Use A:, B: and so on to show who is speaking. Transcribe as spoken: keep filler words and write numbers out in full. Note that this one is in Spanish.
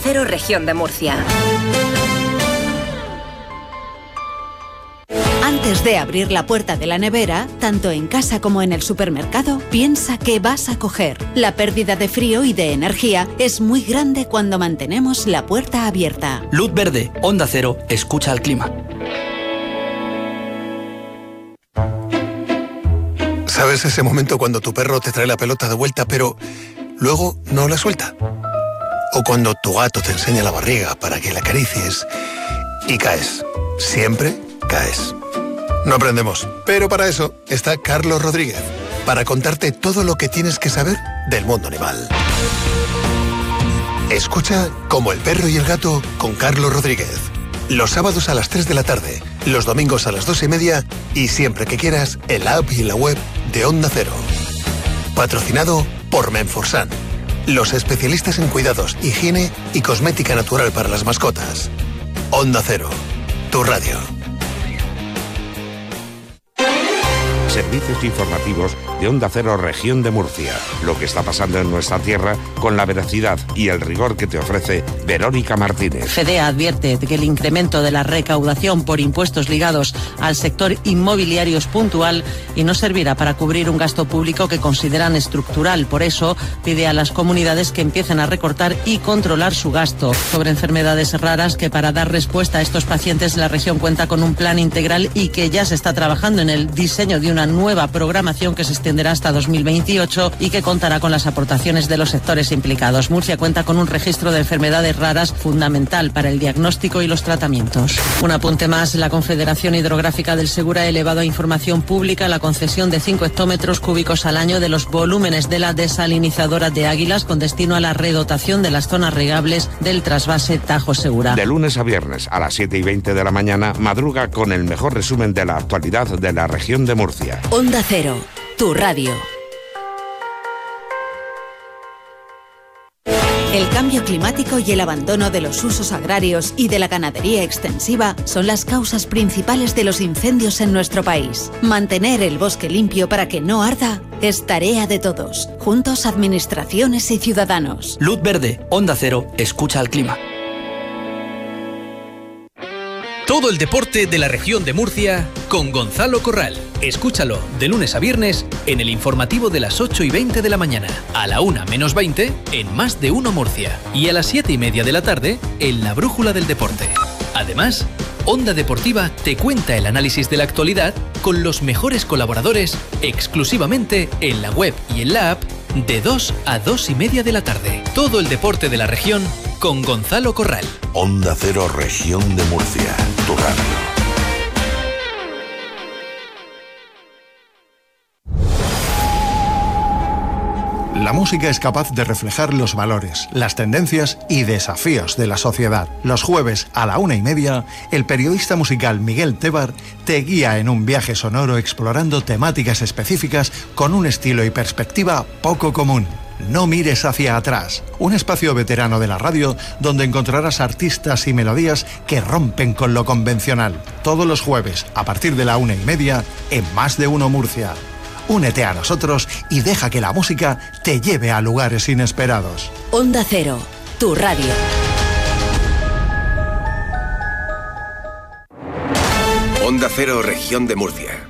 A: Cero, Región de Murcia.
B: Antes de abrir la puerta de la nevera, tanto en casa como en el supermercado, piensa qué vas a coger. La pérdida de frío y de energía es muy grande cuando mantenemos la puerta abierta.
C: Luz verde, Onda Cero, escucha al clima.
D: ¿Sabes ese momento cuando tu perro te trae la pelota de vuelta pero luego no la suelta? O cuando tu gato te enseña la barriga para que la acaricies y caes. Siempre caes. No aprendemos, pero para eso está Carlos Rodríguez, para contarte todo lo que tienes que saber del mundo animal. Escucha Como el perro y el gato con Carlos Rodríguez. Los sábados a las tres de la tarde, los domingos a las dos y media y siempre que quieras en la app y en la web de Onda Cero. Patrocinado por Menforsan, los especialistas en cuidados, higiene y cosmética natural para las mascotas. Onda Cero, tu radio.
E: Servicios informativos de Onda Cero Región de Murcia. Lo que está pasando en nuestra tierra con la veracidad y el rigor que te ofrece Verónica Martínez.
F: FEDEA advierte de que el incremento de la recaudación por impuestos ligados al sector inmobiliario es puntual y no servirá para cubrir un gasto público que consideran estructural. Por eso pide a las comunidades que empiecen a recortar y controlar su gasto. Sobre enfermedades raras, que para dar respuesta a estos pacientes la región cuenta con un plan integral y que ya se está trabajando en el diseño de una nueva programación que se extenderá hasta dos mil veintiocho y que contará con las aportaciones de los sectores implicados. Murcia cuenta con un registro de enfermedades raras fundamental para el diagnóstico y los tratamientos. Un apunte más, la Confederación Hidrográfica del Segura ha elevado a información pública la concesión de cinco hectómetros cúbicos al año de los volúmenes de la desalinizadora de Águilas con destino a la redotación de las zonas regables del trasvase Tajo Segura.
E: De lunes a viernes a las siete y veinte de la mañana, madruga con el mejor resumen de la actualidad de la región de Murcia.
B: Onda Cero, tu radio. El cambio climático y el abandono de los usos agrarios y de la ganadería extensiva son las causas principales de los incendios en nuestro país. Mantener el bosque limpio para que no arda es tarea de todos, juntos administraciones y ciudadanos.
C: Luz verde, Onda Cero, escucha al clima.
G: Todo el deporte de la región de Murcia con Gonzalo Corral. Escúchalo de lunes a viernes en el informativo de las ocho y veinte de la mañana, a la una menos veinte en Más de Uno Murcia y a las siete y media de la tarde en La Brújula del Deporte. Además, Onda Deportiva te cuenta el análisis de la actualidad con los mejores colaboradores exclusivamente en la web y en la app de dos a dos y media de la tarde. Todo el deporte de la región con Gonzalo Corral.
H: Onda Cero Región de Murcia, tu radio.
I: La música es capaz de reflejar los valores, las tendencias y desafíos de la sociedad. Los jueves a la una y media, el periodista musical Miguel Tebar te guía en un viaje sonoro explorando temáticas específicas con un estilo y perspectiva poco común. No mires hacia atrás, un espacio veterano de la radio donde encontrarás artistas y melodías que rompen con lo convencional. Todos los jueves, a partir de la una y media, en Más de Uno Murcia. Únete a nosotros y deja que la música te lleve a lugares inesperados.
B: Onda Cero, tu radio.
J: Onda Cero Región de Murcia.